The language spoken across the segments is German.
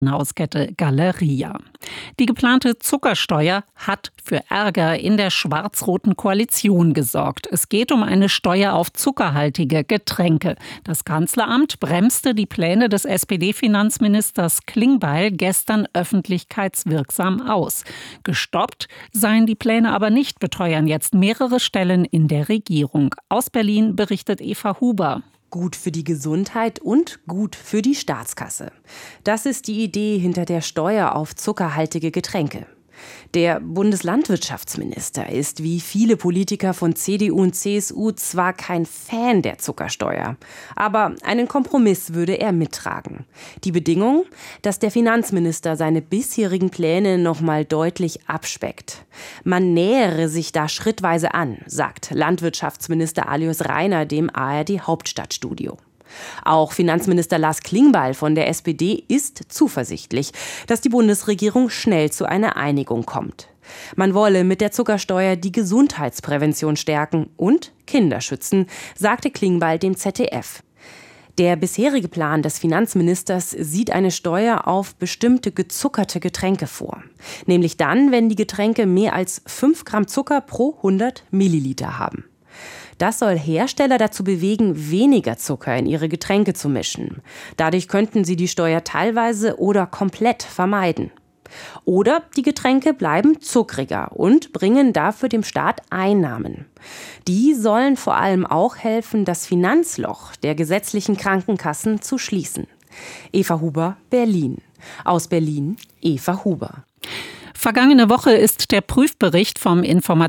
Hauskette Galeria. Die geplante Zuckersteuer hat für Ärger in der schwarz-roten Koalition gesorgt. Es geht um eine Steuer auf zuckerhaltige Getränke. Das Kanzleramt bremste die Pläne des SPD-Finanzministers Klingbeil gestern öffentlichkeitswirksam aus. Gestoppt seien die Pläne aber nicht, beteuern jetzt mehrere Stellen in der Regierung. Aus Berlin berichtet Eva Huber. Gut für die Gesundheit und gut für die Staatskasse. Das ist die Idee hinter der Steuer auf zuckerhaltige Getränke. Der Bundeslandwirtschaftsminister ist wie viele Politiker von CDU und CSU zwar kein Fan der Zuckersteuer, aber einen Kompromiss würde er mittragen. Die Bedingung, dass der Finanzminister seine bisherigen Pläne noch mal deutlich abspeckt. Man nähere sich da schrittweise an, sagt Landwirtschaftsminister Alois Rainer dem ARD Hauptstadtstudio. Auch Finanzminister Lars Klingbeil von der SPD ist zuversichtlich, dass die Bundesregierung schnell zu einer Einigung kommt. Man wolle mit der Zuckersteuer die Gesundheitsprävention stärken und Kinder schützen, sagte Klingbeil dem ZDF. Der bisherige Plan des Finanzministers sieht eine Steuer auf bestimmte gezuckerte Getränke vor. Nämlich dann, wenn die Getränke mehr als 5 Gramm Zucker pro 100 Milliliter haben. Das soll Hersteller dazu bewegen, weniger Zucker in ihre Getränke zu mischen. Dadurch könnten sie die Steuer teilweise oder komplett vermeiden. Oder die Getränke bleiben zuckriger und bringen dafür dem Staat Einnahmen. Die sollen vor allem auch helfen, das Finanzloch der gesetzlichen Krankenkassen zu schließen. Eva Huber, Berlin. Aus Berlin, Eva Huber. Vergangene Woche ist der Prüfbericht vom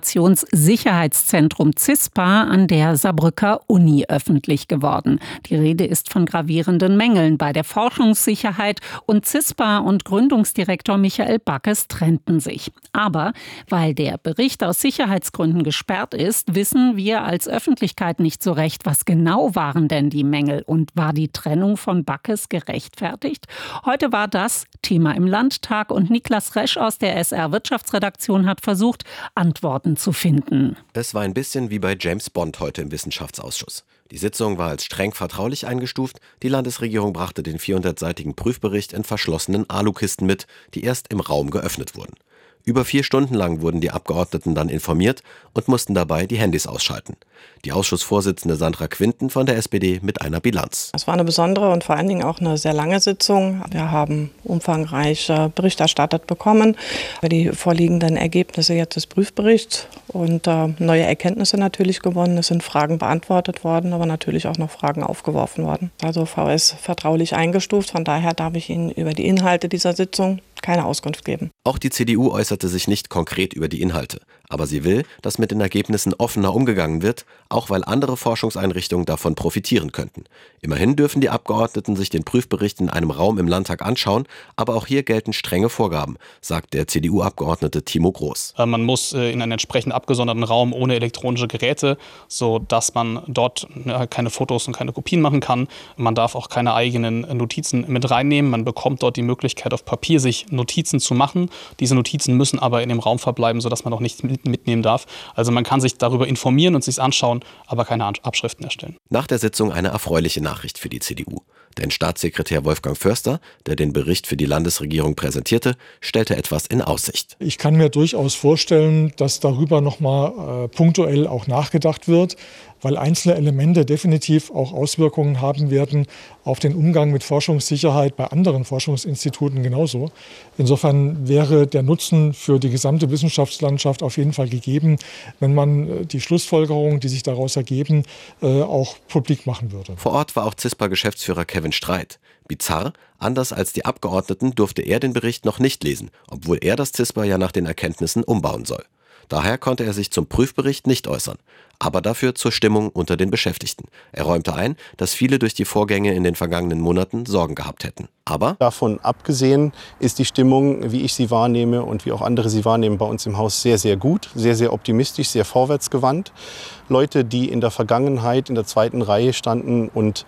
Informationssicherheitszentrum CISPA an der Saarbrücker Uni öffentlich geworden. Die Rede ist von gravierenden Mängeln bei der Forschungssicherheit und CISPA und Gründungsdirektor Michael Backes trennten sich. Aber weil der Bericht aus Sicherheitsgründen gesperrt ist, wissen wir als Öffentlichkeit nicht so recht, was genau waren denn die Mängel und war die Trennung von Backes gerechtfertigt? Heute war das Thema im Landtag und Niklas Resch aus der SR-Wirtschaftsredaktion hat versucht, Antworten zu finden. Es war ein bisschen wie bei James Bond heute im Wissenschaftsausschuss. Die Sitzung war als streng vertraulich eingestuft. Die Landesregierung brachte den 400-seitigen Prüfbericht in verschlossenen Alukisten mit, die erst im Raum geöffnet wurden. Über 4 Stunden lang wurden die Abgeordneten dann informiert und mussten dabei die Handys ausschalten. Die Ausschussvorsitzende Sandra Quinten von der SPD mit einer Bilanz. Es war eine besondere und vor allen Dingen auch eine sehr lange Sitzung. Wir haben umfangreiche Bericht erstattet bekommen über die vorliegenden Ergebnisse jetzt des Prüfberichts und neue Erkenntnisse natürlich gewonnen. Es sind Fragen beantwortet worden, aber natürlich auch noch Fragen aufgeworfen worden. Also VS vertraulich eingestuft. Von daher darf ich Ihnen über die Inhalte dieser Sitzung keine Auskunft geben. Auch die CDU äußerte sich nicht konkret über die Inhalte. Aber sie will, dass mit den Ergebnissen offener umgegangen wird, auch weil andere Forschungseinrichtungen davon profitieren könnten. Immerhin dürfen die Abgeordneten sich den Prüfbericht in einem Raum im Landtag anschauen, aber auch hier gelten strenge Vorgaben, sagt der CDU-Abgeordnete Timo Groß. Man muss in einen entsprechend abgesonderten Raum ohne elektronische Geräte, sodass man dort keine Fotos und keine Kopien machen kann. Man darf auch keine eigenen Notizen mit reinnehmen. Man bekommt dort die Möglichkeit, auf Papier sich Notizen zu machen. Diese Notizen müssen aber in dem Raum verbleiben, sodass man auch nichts mitnehmen darf. Also man kann sich darüber informieren und sich anschauen, aber keine Abschriften erstellen. Nach der Sitzung eine erfreuliche Nachricht für die CDU. Denn Staatssekretär Wolfgang Förster, der den Bericht für die Landesregierung präsentierte, stellte etwas in Aussicht. Ich kann mir durchaus vorstellen, dass darüber nochmal punktuell auch nachgedacht wird, weil einzelne Elemente definitiv auch Auswirkungen haben werden auf den Umgang mit Forschungssicherheit bei anderen Forschungsinstituten genauso. Insofern wäre der Nutzen für die gesamte Wissenschaftslandschaft auf jeden Fall gegeben, wenn man die Schlussfolgerungen, die sich daraus ergeben, auch publik machen würde. Vor Ort war auch CISPA-Geschäftsführer Kevin Streit. Bizarr, anders als die Abgeordneten durfte er den Bericht noch nicht lesen, obwohl er das CISPA ja nach den Erkenntnissen umbauen soll. Daher konnte er sich zum Prüfbericht nicht äußern, aber dafür zur Stimmung unter den Beschäftigten. Er räumte ein, dass viele durch die Vorgänge in den vergangenen Monaten Sorgen gehabt hätten. Aber davon abgesehen ist die Stimmung, wie ich sie wahrnehme und wie auch andere sie wahrnehmen, bei uns im Haus sehr, sehr gut, sehr, sehr optimistisch, sehr vorwärtsgewandt. Leute, die in der Vergangenheit in der zweiten Reihe standen und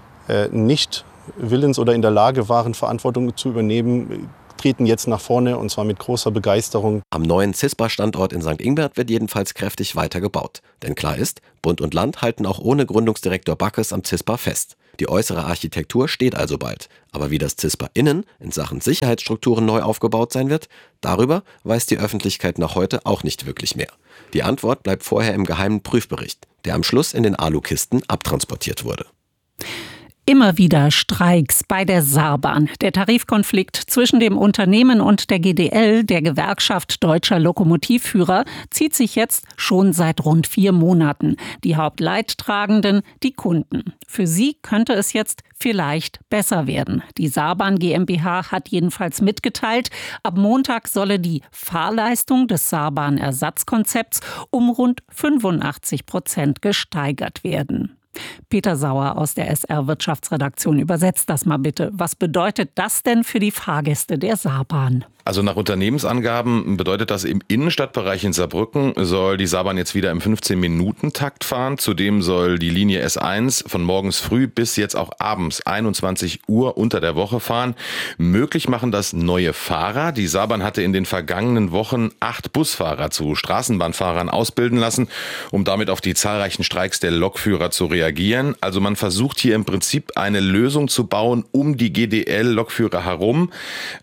nicht willens oder in der Lage waren, Verantwortung zu übernehmen, treten jetzt nach vorne, und zwar mit großer Begeisterung. Am neuen CISPA-Standort in St. Ingbert wird jedenfalls kräftig weitergebaut. Denn klar ist, Bund und Land halten auch ohne Gründungsdirektor Backes am CISPA fest. Die äußere Architektur steht also bald. Aber wie das CISPA innen in Sachen Sicherheitsstrukturen neu aufgebaut sein wird, darüber weiß die Öffentlichkeit noch heute auch nicht wirklich mehr. Die Antwort bleibt vorher im geheimen Prüfbericht, der am Schluss in den Alukisten abtransportiert wurde. Immer wieder Streiks bei der Saarbahn. Der Tarifkonflikt zwischen dem Unternehmen und der GDL, der Gewerkschaft Deutscher Lokomotivführer, zieht sich jetzt schon seit rund 4 Monaten. Die Hauptleidtragenden, die Kunden. Für sie könnte es jetzt vielleicht besser werden. Die Saarbahn GmbH hat jedenfalls mitgeteilt, ab Montag solle die Fahrleistung des Saarbahn-Ersatzkonzepts um rund 85% gesteigert werden. Peter Sauer aus der SR-Wirtschaftsredaktion übersetzt das mal bitte. Was bedeutet das denn für die Fahrgäste der Saarbahn? Also nach Unternehmensangaben bedeutet das, im Innenstadtbereich in Saarbrücken soll die Saarbahn jetzt wieder im 15-Minuten-Takt fahren. Zudem soll die Linie S1 von morgens früh bis jetzt auch abends 21 Uhr unter der Woche fahren. Möglich machen das neue Fahrer. Die Saarbahn hatte in den vergangenen Wochen 8 Busfahrer zu Straßenbahnfahrern ausbilden lassen, um damit auf die zahlreichen Streiks der Lokführer zu reagieren. Also man versucht hier im Prinzip eine Lösung zu bauen um die GDL-Lokführer herum,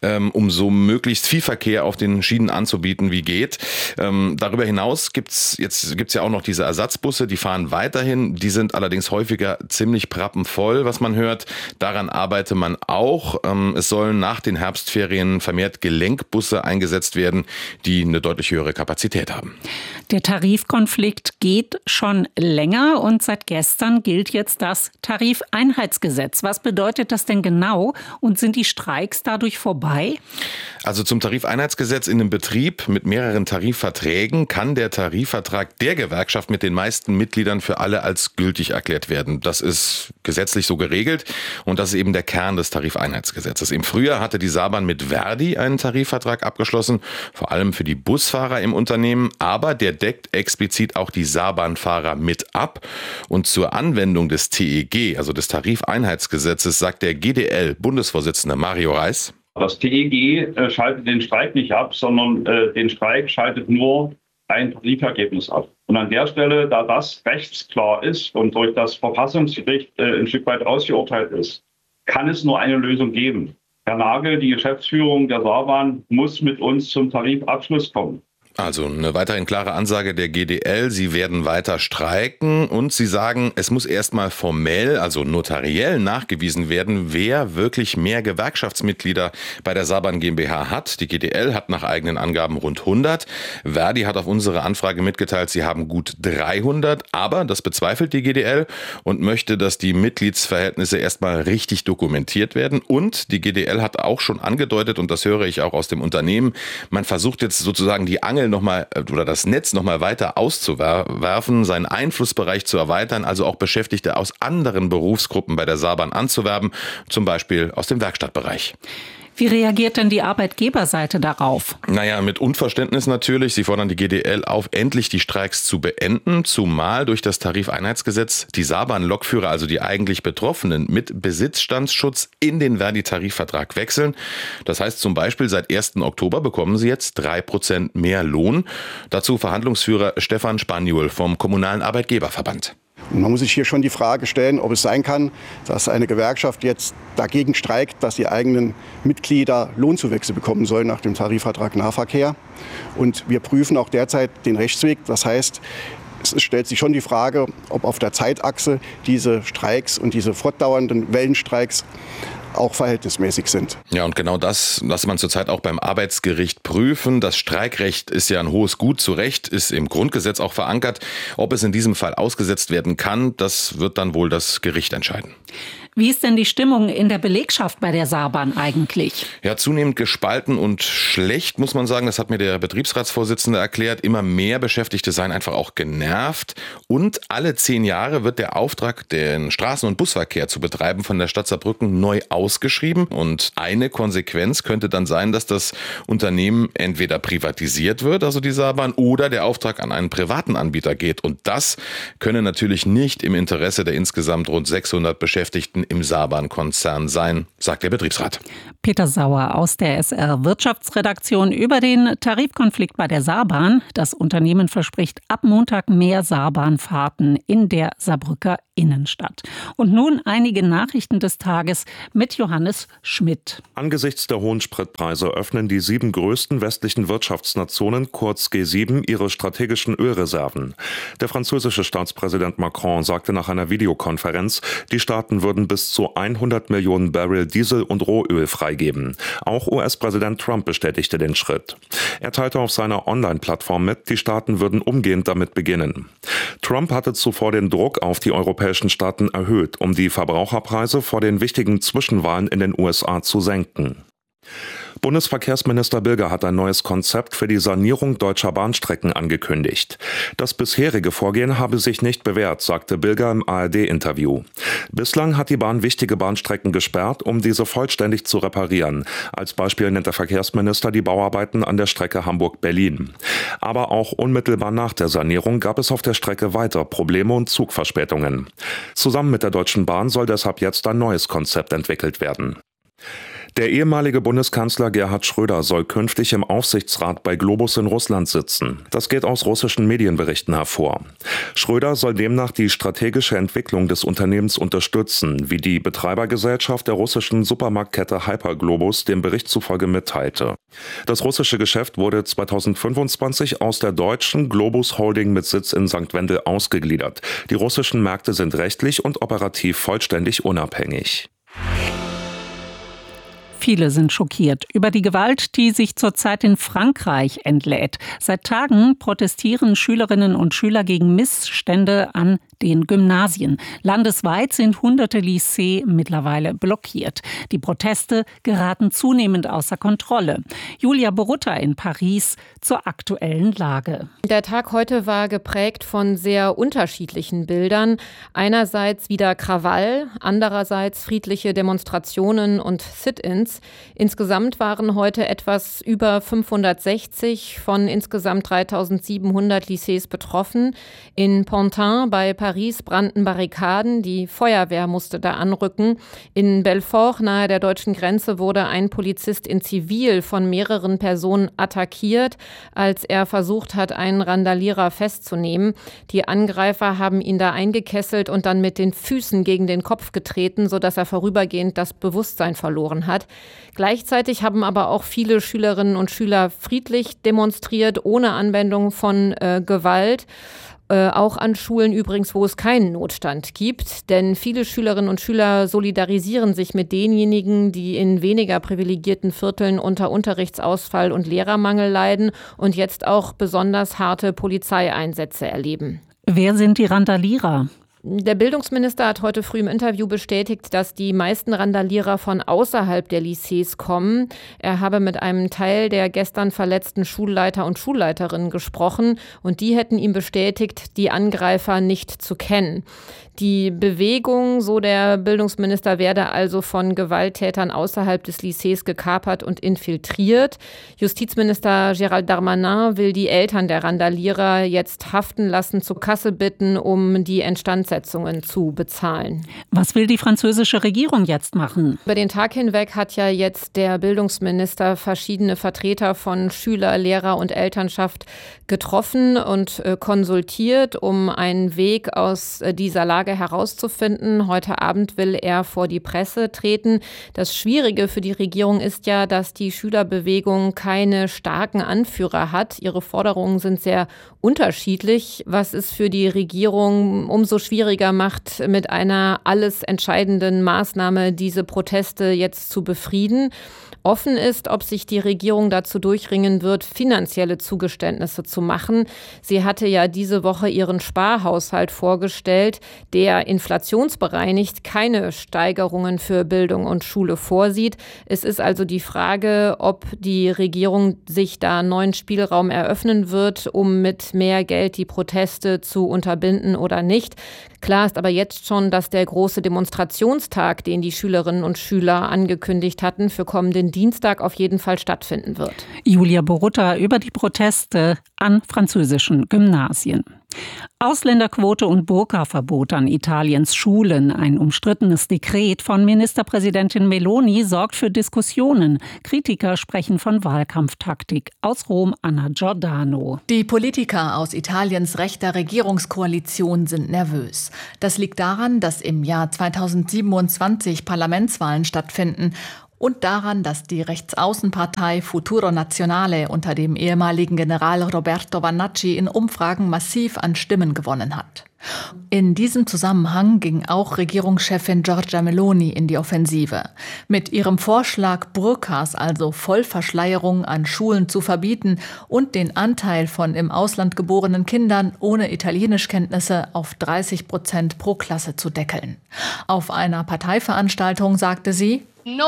um so möglichst viel Verkehr auf den Schienen anzubieten, wie geht. Darüber hinaus gibt's ja auch noch diese Ersatzbusse, die fahren weiterhin. Die sind allerdings häufiger ziemlich prappenvoll, was man hört. Daran arbeite man auch. Es sollen nach den Herbstferien vermehrt Gelenkbusse eingesetzt werden, die eine deutlich höhere Kapazität haben. Der Tarifkonflikt geht schon länger und seit gestern gilt jetzt das Tarifeinheitsgesetz. Was bedeutet das denn genau und sind die Streiks dadurch vorbei? Also zum Tarifeinheitsgesetz in einem Betrieb mit mehreren Tarifverträgen kann der Tarifvertrag der Gewerkschaft mit den meisten Mitgliedern für alle als gültig erklärt werden. Das ist gesetzlich so geregelt und das ist eben der Kern des Tarifeinheitsgesetzes. Im Frühjahr hatte die Saarbahn mit Verdi einen Tarifvertrag abgeschlossen, vor allem für die Busfahrer im Unternehmen, aber der deckt explizit auch die Saarbahnfahrer mit ab. Und zur Anwendung des TEG, also des Tarifeinheitsgesetzes, sagt der GDL-Bundesvorsitzende Mario Reis: Das TEG schaltet den Streik nicht ab, sondern den Streik schaltet nur ein Tarifergebnis ab. Und an der Stelle, da das rechtsklar ist und durch das Verfassungsgericht ein Stück weit ausgeurteilt ist, kann es nur eine Lösung geben. Herr Nagel, die Geschäftsführung der Saarbahn, muss mit uns zum Tarifabschluss kommen. Also eine weiterhin klare Ansage der GDL, sie werden weiter streiken und sie sagen, es muss erstmal formell, also notariell nachgewiesen werden, wer wirklich mehr Gewerkschaftsmitglieder bei der Saarbahn GmbH hat. Die GDL hat nach eigenen Angaben rund 100. Verdi hat auf unsere Anfrage mitgeteilt, sie haben gut 300, aber das bezweifelt die GDL und möchte, dass die Mitgliedsverhältnisse erstmal richtig dokumentiert werden. Und die GDL hat auch schon angedeutet, und das höre ich auch aus dem Unternehmen, man versucht jetzt sozusagen die Angel nochmal oder das Netz nochmal weiter auszuwerfen, seinen Einflussbereich zu erweitern, also auch Beschäftigte aus anderen Berufsgruppen bei der Saarbahn anzuwerben, zum Beispiel aus dem Werkstattbereich. Wie reagiert denn die Arbeitgeberseite darauf? Naja, mit Unverständnis natürlich. Sie fordern die GDL auf, endlich die Streiks zu beenden, zumal durch das Tarifeinheitsgesetz die Saarbahn-Lokführer, also die eigentlich Betroffenen, mit Besitzstandsschutz in den Verdi-Tarifvertrag wechseln. Das heißt zum Beispiel, seit 1. Oktober bekommen sie jetzt 3% mehr Lohn. Dazu Verhandlungsführer Stefan Spaniol vom Kommunalen Arbeitgeberverband. Und man muss sich hier schon die Frage stellen, ob es sein kann, dass eine Gewerkschaft jetzt dagegen streikt, dass die eigenen Mitglieder Lohnzuwächse bekommen sollen nach dem Tarifvertrag Nahverkehr. Und wir prüfen auch derzeit den Rechtsweg. Das heißt, es stellt sich schon die Frage, ob auf der Zeitachse diese Streiks und diese fortdauernden Wellenstreiks auch verhältnismäßig sind. Ja, und genau das lässt man zurzeit auch beim Arbeitsgericht prüfen. Das Streikrecht ist ja ein hohes Gut, zu Recht, ist im Grundgesetz auch verankert. Ob es in diesem Fall ausgesetzt werden kann, das wird dann wohl das Gericht entscheiden. Wie ist denn die Stimmung in der Belegschaft bei der Saarbahn eigentlich? Ja, zunehmend gespalten und schlecht, muss man sagen. Das hat mir der Betriebsratsvorsitzende erklärt. Immer mehr Beschäftigte seien einfach auch genervt. Und alle 10 Jahre wird der Auftrag, den Straßen- und Busverkehr zu betreiben, von der Stadt Saarbrücken neu ausgeschrieben. Und eine Konsequenz könnte dann sein, dass das Unternehmen entweder privatisiert wird, also die Saarbahn, oder der Auftrag an einen privaten Anbieter geht. Und das könne natürlich nicht im Interesse der insgesamt rund 600 Beschäftigten Angestellten im Saban-Konzern seien, sagt der Betriebsrat. Peter Sauer aus der SR-Wirtschaftsredaktion über den Tarifkonflikt bei der Saban. Das Unternehmen verspricht ab Montag mehr Saarbahnfahrten in der Saarbrücker Innenstadt. Und nun einige Nachrichten des Tages mit Johannes Schmidt. Angesichts der hohen Spritpreise öffnen die 7 größten westlichen Wirtschaftsnationen, kurz G7, ihre strategischen Ölreserven. Der französische Staatspräsident Macron sagte nach einer Videokonferenz, die Staaten würden bis zu 100 Millionen Barrel Diesel und Rohöl freigeben. Auch US-Präsident Trump bestätigte den Schritt. Er teilte auf seiner Online-Plattform mit, die Staaten würden umgehend damit beginnen. Trump hatte zuvor den Druck auf die europäischen Staaten erhöht, um die Verbraucherpreise vor den wichtigen Zwischenwahlen in den USA zu senken. Bundesverkehrsminister Bilger hat ein neues Konzept für die Sanierung deutscher Bahnstrecken angekündigt. Das bisherige Vorgehen habe sich nicht bewährt, sagte Bilger im ARD-Interview. Bislang hat die Bahn wichtige Bahnstrecken gesperrt, um diese vollständig zu reparieren. Als Beispiel nennt der Verkehrsminister die Bauarbeiten an der Strecke Hamburg-Berlin. Aber auch unmittelbar nach der Sanierung gab es auf der Strecke weitere Probleme und Zugverspätungen. Zusammen mit der Deutschen Bahn soll deshalb jetzt ein neues Konzept entwickelt werden. Der ehemalige Bundeskanzler Gerhard Schröder soll künftig im Aufsichtsrat bei Globus in Russland sitzen. Das geht aus russischen Medienberichten hervor. Schröder soll demnach die strategische Entwicklung des Unternehmens unterstützen, wie die Betreibergesellschaft der russischen Supermarktkette Hyperglobus dem Bericht zufolge mitteilte. Das russische Geschäft wurde 2025 aus der deutschen Globus Holding mit Sitz in St. Wendel ausgegliedert. Die russischen Märkte sind rechtlich und operativ vollständig unabhängig. Viele sind schockiert über die Gewalt, die sich zurzeit in Frankreich entlädt. Seit Tagen protestieren Schülerinnen und Schüler gegen Missstände an den Gymnasien. Landesweit sind hunderte Lycées mittlerweile blockiert. Die Proteste geraten zunehmend außer Kontrolle. Julia Borutta in Paris zur aktuellen Lage. Der Tag heute war geprägt von sehr unterschiedlichen Bildern. Einerseits wieder Krawall, andererseits friedliche Demonstrationen und Sit-ins. Insgesamt waren heute etwas über 560 von insgesamt 3700 Lycées betroffen. In Pantin bei Paris brannten Barrikaden, die Feuerwehr musste da anrücken. In Belfort nahe der deutschen Grenze wurde ein Polizist in Zivil von mehreren Personen attackiert, als er versucht hat, einen Randalierer festzunehmen. Die Angreifer haben ihn da eingekesselt und dann mit den Füßen gegen den Kopf getreten, sodass er vorübergehend das Bewusstsein verloren hat. Gleichzeitig haben aber auch viele Schülerinnen und Schüler friedlich demonstriert, ohne Anwendung von Gewalt. Auch an Schulen übrigens, wo es keinen Notstand gibt. Denn viele Schülerinnen und Schüler solidarisieren sich mit denjenigen, die in weniger privilegierten Vierteln unter Unterrichtsausfall und Lehrermangel leiden und jetzt auch besonders harte Polizeieinsätze erleben. Wer sind die Randalierer? Der Bildungsminister hat heute früh im Interview bestätigt, dass die meisten Randalierer von außerhalb der Lycées kommen. Er habe mit einem Teil der gestern verletzten Schulleiter und Schulleiterinnen gesprochen und die hätten ihm bestätigt, die Angreifer nicht zu kennen. Die Bewegung, so der Bildungsminister, werde also von Gewalttätern außerhalb des Lycées gekapert und infiltriert. Justizminister Gérald Darmanin will die Eltern der Randalierer jetzt haften lassen, zur Kasse bitten, um die Instandsetzungen zu bezahlen. Was will die französische Regierung jetzt machen? Über den Tag hinweg hat ja jetzt der Bildungsminister verschiedene Vertreter von Schüler, Lehrer und Elternschaft getroffen und konsultiert, um einen Weg aus dieser Lage herauszufinden. Heute Abend will er vor die Presse treten. Das Schwierige für die Regierung ist ja, dass die Schülerbewegung keine starken Anführer hat. Ihre Forderungen sind sehr unterschiedlich, was es für die Regierung umso schwieriger macht, mit einer alles entscheidenden Maßnahme diese Proteste jetzt zu befrieden. Offen ist, ob sich die Regierung dazu durchringen wird, finanzielle Zugeständnisse zu machen. Sie hatte ja diese Woche ihren Sparhaushalt vorgestellt, der inflationsbereinigt keine Steigerungen für Bildung und Schule vorsieht. Es ist also die Frage, ob die Regierung sich da neuen Spielraum eröffnen wird, um mit mehr Geld die Proteste zu unterbinden oder nicht. Klar ist aber jetzt schon, dass der große Demonstrationstag, den die Schülerinnen und Schüler angekündigt hatten, für kommenden Dienstag auf jeden Fall stattfinden wird. Julia Borutta über die Proteste an französischen Gymnasien. Ausländerquote und Burka-Verbot an Italiens Schulen. Ein umstrittenes Dekret von Ministerpräsidentin Meloni sorgt für Diskussionen. Kritiker sprechen von Wahlkampftaktik. Aus Rom, Anna Giordano. Die Politiker aus Italiens rechter Regierungskoalition sind nervös. Das liegt daran, dass im Jahr 2027 Parlamentswahlen stattfinden. Und daran, dass die Rechtsaußenpartei Futuro Nazionale unter dem ehemaligen General Roberto Vannacci in Umfragen massiv an Stimmen gewonnen hat. In diesem Zusammenhang ging auch Regierungschefin Giorgia Meloni in die Offensive. Mit ihrem Vorschlag, Burkas, also Vollverschleierung, an Schulen zu verbieten und den Anteil von im Ausland geborenen Kindern ohne Italienischkenntnisse auf 30% pro Klasse zu deckeln. Auf einer Parteiveranstaltung sagte sie: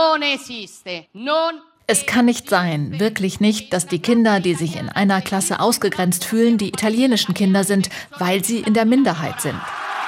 Es kann nicht sein, wirklich nicht, dass die Kinder, die sich in einer Klasse ausgegrenzt fühlen, die italienischen Kinder sind, weil sie in der Minderheit sind.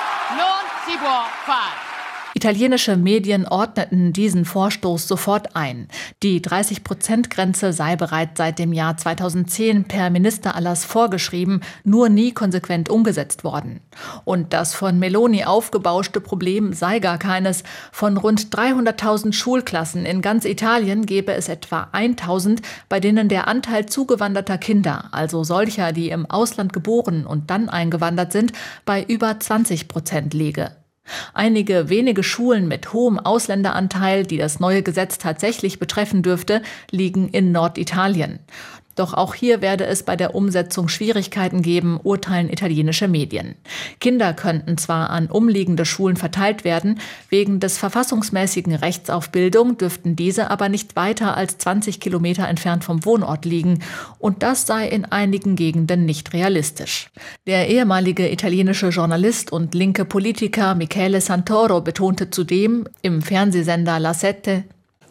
Italienische Medien ordneten diesen Vorstoß sofort ein. Die 30%-Grenze sei bereits seit dem Jahr 2010 per Ministererlass vorgeschrieben, nur nie konsequent umgesetzt worden. Und das von Meloni aufgebauschte Problem sei gar keines. Von rund 300.000 Schulklassen in ganz Italien gäbe es etwa 1.000, bei denen der Anteil zugewanderter Kinder, also solcher, die im Ausland geboren und dann eingewandert sind, bei über 20% liege. Einige wenige Schulen mit hohem Ausländeranteil, die das neue Gesetz tatsächlich betreffen dürfte, liegen in Norditalien. Doch auch hier werde es bei der Umsetzung Schwierigkeiten geben, urteilen italienische Medien. Kinder könnten zwar an umliegende Schulen verteilt werden, wegen des verfassungsmäßigen Rechts auf Bildung dürften diese aber nicht weiter als 20 Kilometer entfernt vom Wohnort liegen. Und das sei in einigen Gegenden nicht realistisch. Der ehemalige italienische Journalist und linke Politiker Michele Santoro betonte zudem im Fernsehsender La Sette: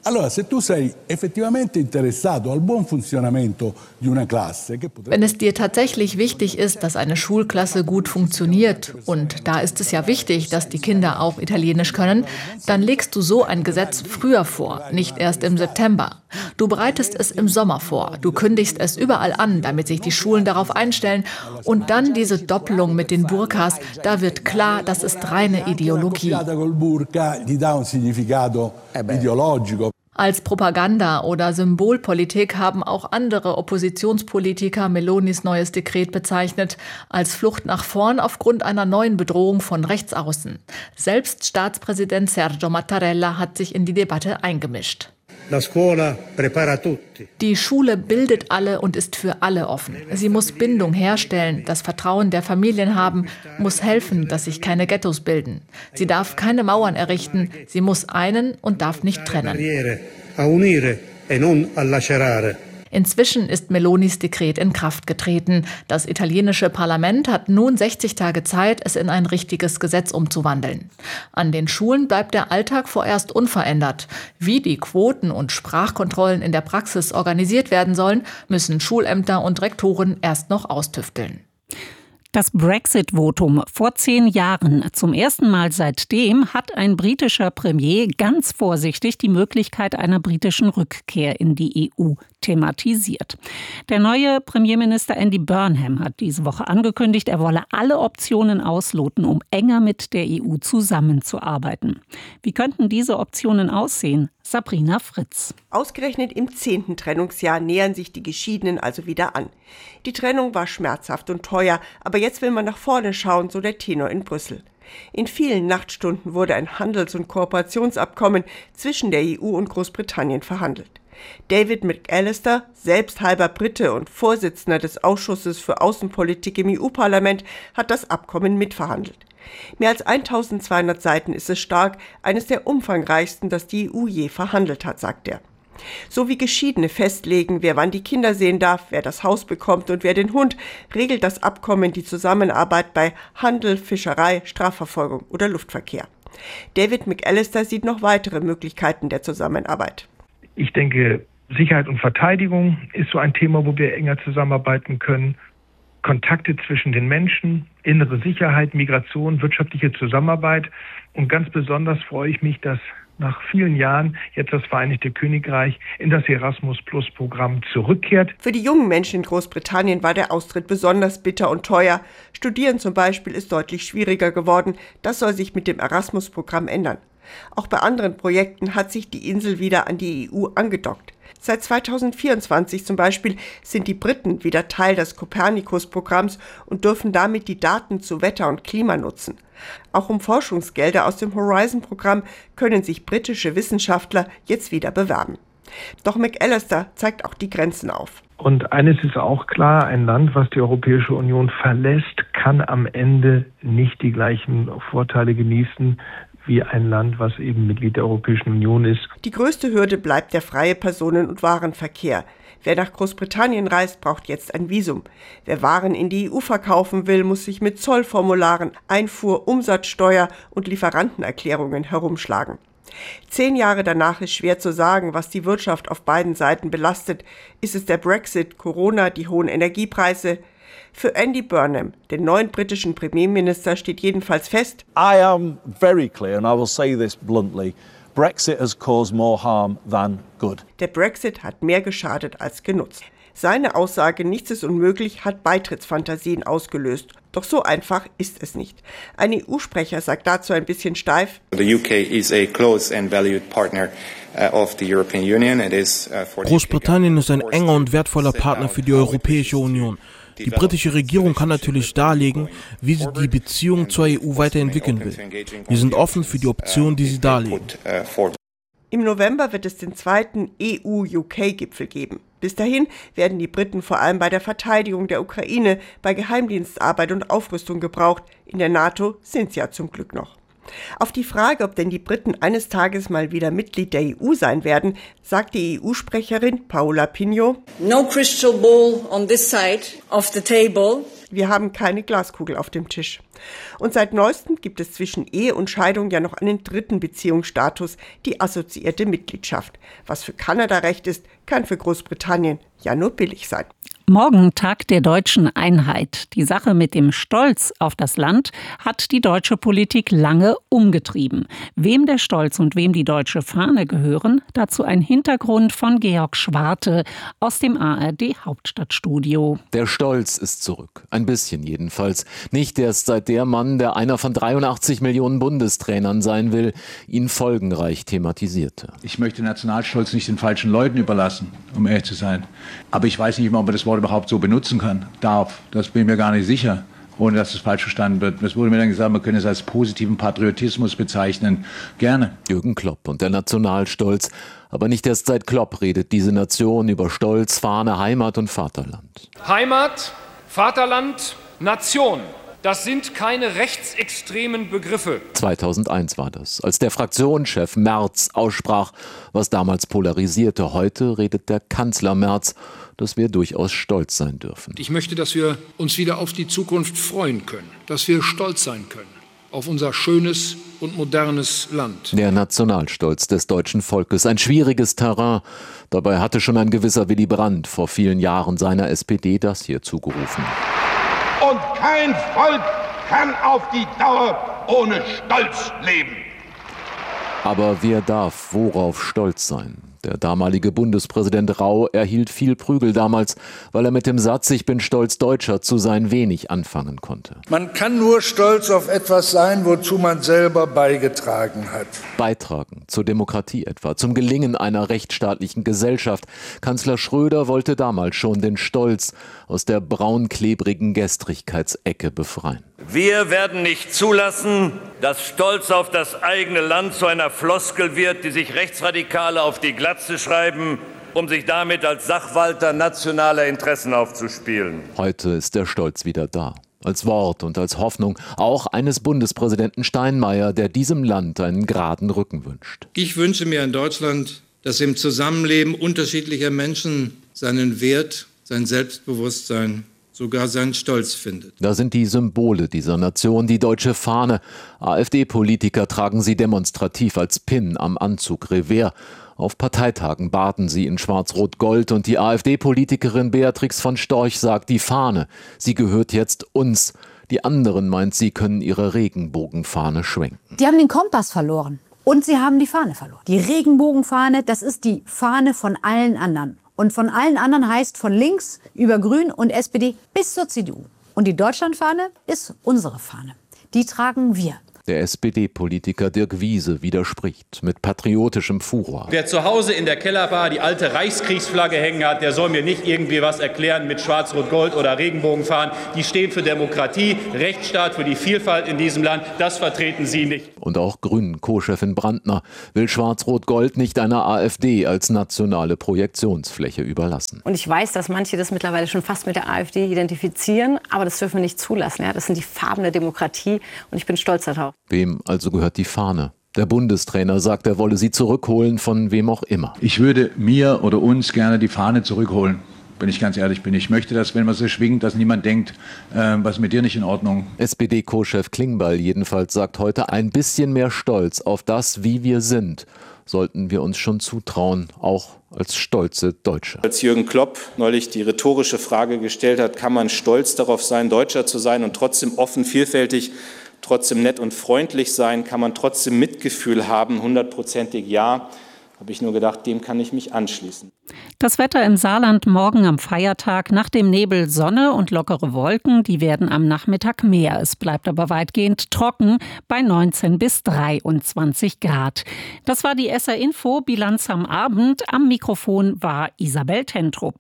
Wenn es dir tatsächlich wichtig ist, dass eine Schulklasse gut funktioniert, und da ist es ja wichtig, dass die Kinder auch Italienisch können, dann legst du so ein Gesetz früher vor, nicht erst im September. Du bereitest es im Sommer vor, du kündigst es überall an, damit sich die Schulen darauf einstellen, und dann diese Doppelung mit den Burkas, da wird klar, das ist reine Ideologie. Als Propaganda oder Symbolpolitik haben auch andere Oppositionspolitiker Melonis neues Dekret bezeichnet, als Flucht nach vorn aufgrund einer neuen Bedrohung von rechts außen. Selbst Staatspräsident Sergio Mattarella hat sich in die Debatte eingemischt. Die Schule bildet alle und ist für alle offen. Sie muss Bindung herstellen, das Vertrauen der Familien haben, muss helfen, dass sich keine Ghettos bilden. Sie darf keine Mauern errichten, sie muss einen und darf nicht trennen. Inzwischen ist Melonis Dekret in Kraft getreten. Das italienische Parlament hat nun 60 Tage Zeit, es in ein richtiges Gesetz umzuwandeln. An den Schulen bleibt der Alltag vorerst unverändert. Wie die Quoten und Sprachkontrollen in der Praxis organisiert werden sollen, müssen Schulämter und Rektoren erst noch austüfteln. Das Brexit-Votum vor 10 Jahren. Zum ersten Mal seitdem hat ein britischer Premier ganz vorsichtig die Möglichkeit einer britischen Rückkehr in die EU thematisiert. Der neue Premierminister Andy Burnham hat diese Woche angekündigt, er wolle alle Optionen ausloten, um enger mit der EU zusammenzuarbeiten. Wie könnten diese Optionen aussehen? Sabrina Fritz. Ausgerechnet im 10. Trennungsjahr nähern sich die Geschiedenen also wieder an. Die Trennung war schmerzhaft und teuer, aber jetzt will man nach vorne schauen, so der Tenor in Brüssel. In vielen Nachtstunden wurde ein Handels- und Kooperationsabkommen zwischen der EU und Großbritannien verhandelt. David McAllister, selbst halber Brite und Vorsitzender des Ausschusses für Außenpolitik im EU-Parlament, hat das Abkommen mitverhandelt. Mehr als 1200 Seiten ist es stark, eines der umfangreichsten, das die EU je verhandelt hat, sagt er. So wie Geschiedene festlegen, wer wann die Kinder sehen darf, wer das Haus bekommt und wer den Hund, regelt das Abkommen die Zusammenarbeit bei Handel, Fischerei, Strafverfolgung oder Luftverkehr. David McAllister sieht noch weitere Möglichkeiten der Zusammenarbeit. Ich denke, Sicherheit und Verteidigung ist so ein Thema, wo wir enger zusammenarbeiten können. Kontakte zwischen den Menschen, innere Sicherheit, Migration, wirtschaftliche Zusammenarbeit. Und ganz besonders freue ich mich, dass nach vielen Jahren jetzt das Vereinigte Königreich in das Erasmus-Plus-Programm zurückkehrt. Für die jungen Menschen in Großbritannien war der Austritt besonders bitter und teuer. Studieren zum Beispiel ist deutlich schwieriger geworden. Das soll sich mit dem Erasmus-Programm ändern. Auch bei anderen Projekten hat sich die Insel wieder an die EU angedockt. Seit 2024 zum Beispiel sind die Briten wieder Teil des Copernicus-Programms und dürfen damit die Daten zu Wetter und Klima nutzen. Auch um Forschungsgelder aus dem Horizon-Programm können sich britische Wissenschaftler jetzt wieder bewerben. Doch McAllister zeigt auch die Grenzen auf. Und eines ist auch klar, ein Land, was die Europäische Union verlässt, kann am Ende nicht die gleichen Vorteile genießen wie ein Land, was eben Mitglied der Europäischen Union ist. Die größte Hürde bleibt der freie Personen- und Warenverkehr. Wer nach Großbritannien reist, braucht jetzt ein Visum. Wer Waren in die EU verkaufen will, muss sich mit Zollformularen, Einfuhr-, Umsatzsteuer- und Lieferantenerklärungen herumschlagen. 10 Jahre danach ist schwer zu sagen, was die Wirtschaft auf beiden Seiten belastet. Ist es der Brexit, Corona, die hohen Energiepreise? Für Andy Burnham, den neuen britischen Premierminister, steht jedenfalls fest: I am very clear, and I will say this bluntly. Brexit has caused more harm than good. Der Brexit hat mehr geschadet als genutzt. Seine Aussage, nichts ist unmöglich, hat Beitrittsfantasien ausgelöst. Doch so einfach ist es nicht. Ein EU-Sprecher sagt dazu ein bisschen steif: The UK is a close and valued partner of the European Union. It is Großbritannien ist ein enger und wertvoller Partner für die Europäische Union. Die britische Regierung kann natürlich darlegen, wie sie die Beziehung zur EU weiterentwickeln will. Wir sind offen für die Optionen, die sie darlegen. Im November wird es den zweiten EU-UK-Gipfel geben. Bis dahin werden die Briten vor allem bei der Verteidigung der Ukraine, bei Geheimdienstarbeit und Aufrüstung gebraucht. In der NATO sind sie ja zum Glück noch. Auf die Frage, ob denn die Briten eines Tages mal wieder Mitglied der EU sein werden, sagt die EU-Sprecherin Paola Pinho: No crystal ball on this side of the table. Wir haben keine Glaskugel auf dem Tisch. Und seit neuestem gibt es zwischen Ehe und Scheidung ja noch einen dritten Beziehungsstatus, die assoziierte Mitgliedschaft. Was für Kanada recht ist, kann für Großbritannien ja nur billig sein. Morgen Tag der deutschen Einheit. Die Sache mit dem Stolz auf das Land hat die deutsche Politik lange umgetrieben. Wem der Stolz und wem die deutsche Fahne gehören, dazu ein Hintergrund von Georg Schwarte aus dem ARD-Hauptstadtstudio. Der Stolz ist zurück. Ein bisschen jedenfalls. Nicht erst seit der Mann, der einer von 83 Millionen Bundestrainern sein will, ihn folgenreich thematisierte. Ich möchte Nationalstolz nicht den falschen Leuten überlassen, um ehrlich zu sein. Aber ich weiß nicht mal, ob man das Wort überhaupt so benutzen darf. Das bin ich mir gar nicht sicher, ohne dass es falsch verstanden wird. Es wurde mir dann gesagt, man könne es als positiven Patriotismus bezeichnen. Gerne. Jürgen Klopp und der Nationalstolz. Aber nicht erst seit Klopp redet diese Nation über Stolz, Fahne, Heimat und Vaterland. Heimat, Vaterland, Nation. Das sind keine rechtsextremen Begriffe. 2001 war das, als der Fraktionschef Merz aussprach, was damals polarisierte. Heute redet der Kanzler Merz, dass wir durchaus stolz sein dürfen. Ich möchte, dass wir uns wieder auf die Zukunft freuen können, dass wir stolz sein können auf unser schönes und modernes Land. Der Nationalstolz des deutschen Volkes, ein schwieriges Terrain. Dabei hatte schon ein gewisser Willy Brandt vor vielen Jahren seiner SPD das hier zugerufen. Und kein Volk kann auf die Dauer ohne Stolz leben. Aber wer darf worauf stolz sein? Der damalige Bundespräsident Rau erhielt viel Prügel damals, weil er mit dem Satz „Ich bin stolz, Deutscher zu sein" wenig anfangen konnte. Man kann nur stolz auf etwas sein, wozu man selber beigetragen hat. Beitragen zur Demokratie etwa, zum Gelingen einer rechtsstaatlichen Gesellschaft. Kanzler Schröder wollte damals schon den Stolz aus der braunklebrigen Gestrigkeitsecke befreien. Wir werden nicht zulassen, dass Stolz auf das eigene Land zu einer Floskel wird, die sich Rechtsradikale auf die Glatze schreiben, um sich damit als Sachwalter nationaler Interessen aufzuspielen. Heute ist der Stolz wieder da. Als Wort und als Hoffnung auch eines Bundespräsidenten Steinmeier, der diesem Land einen geraden Rücken wünscht. Ich wünsche mir ein Deutschland, das im Zusammenleben unterschiedlicher Menschen seinen Wert, sein Selbstbewusstsein, sogar seinen Stolz findet. Da sind die Symbole dieser Nation, die deutsche Fahne. AfD-Politiker tragen sie demonstrativ als Pin am Anzug Revers. Auf Parteitagen baden sie in Schwarz-Rot-Gold und die AfD-Politikerin Beatrix von Storch sagt, die Fahne, sie gehört jetzt uns. Die anderen, meint sie, können ihre Regenbogenfahne schwenken. Die haben den Kompass verloren. Und sie haben die Fahne verloren. Die Regenbogenfahne, das ist die Fahne von allen anderen. Und von allen anderen heißt von links über Grün und SPD bis zur CDU. Und die Deutschlandfahne ist unsere Fahne. Die tragen wir. Der SPD-Politiker Dirk Wiese widerspricht mit patriotischem Furor. Wer zu Hause in der Kellerbar die alte Reichskriegsflagge hängen hat, der soll mir nicht irgendwie was erklären mit Schwarz-Rot-Gold oder Regenbogenfahnen. Die stehen für Demokratie, Rechtsstaat, für die Vielfalt in diesem Land. Das vertreten Sie nicht. Und auch Grünen-Co-Chefin Brandner will Schwarz-Rot-Gold nicht einer AfD als nationale Projektionsfläche überlassen. Und ich weiß, dass manche das mittlerweile schon fast mit der AfD identifizieren, aber das dürfen wir nicht zulassen. Ja? Das sind die Farben der Demokratie und ich bin stolz darauf. Wem also gehört die Fahne? Der Bundestrainer sagt, er wolle sie zurückholen, von wem auch immer. Ich würde mir oder uns gerne die Fahne zurückholen, wenn ich ganz ehrlich bin. Ich möchte, dass, wenn man sie schwingt, dass niemand denkt, was mit dir nicht in Ordnung. SPD-Co-Chef Klingbeil jedenfalls sagt heute, ein bisschen mehr Stolz auf das, wie wir sind, sollten wir uns schon zutrauen, auch als stolze Deutsche. Als Jürgen Klopp neulich die rhetorische Frage gestellt hat, kann man stolz darauf sein, Deutscher zu sein und trotzdem offen, vielfältig, trotzdem nett und freundlich sein, kann man trotzdem Mitgefühl haben, 100%ig ja, habe ich nur gedacht, dem kann ich mich anschließen. Das Wetter im Saarland morgen am Feiertag, nach dem Nebel Sonne und lockere Wolken, die werden am Nachmittag mehr. Es bleibt aber weitgehend trocken bei 19 bis 23 Grad. Das war die SR Info, Bilanz am Abend. Am Mikrofon war Isabel Tentrup.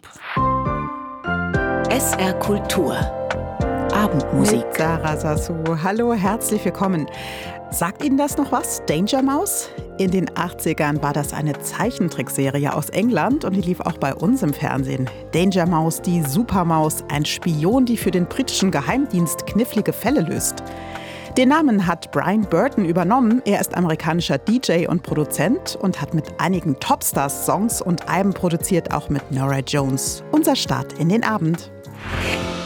SR Kultur. Abendmusik. Mit Sarah Sassou. Hallo, herzlich willkommen. Sagt Ihnen das noch was? Danger Mouse? In den 80ern war das eine Zeichentrickserie aus England und die lief auch bei uns im Fernsehen. Danger Mouse, die Supermaus, ein Spion, die für den britischen Geheimdienst knifflige Fälle löst. Den Namen hat Brian Burton übernommen. Er ist amerikanischer DJ und Produzent und hat mit einigen Topstars Songs und Alben produziert, auch mit Norah Jones. Unser Start in den Abend.